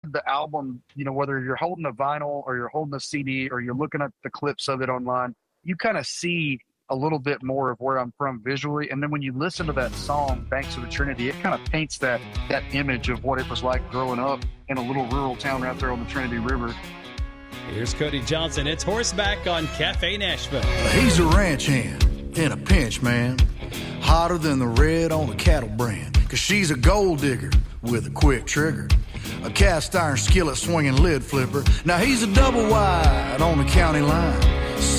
to the album, whether you're holding a vinyl or you're holding a CD or you're looking at the clips of it online, you kind of see a little bit more of where I'm from visually. And then when you listen to that song, Banks of the Trinity, it kind of paints that image of what it was like growing up in a little rural town right there on the Trinity River. Here's Cody Johnson. It's Horseback on Cafe Nashville. He's a ranch hand in a pinch, man. Hotter than the red on a cattle brand. 'Cause she's a gold digger with a quick trigger. A cast iron skillet swinging lid flipper. Now he's a double wide on the county line.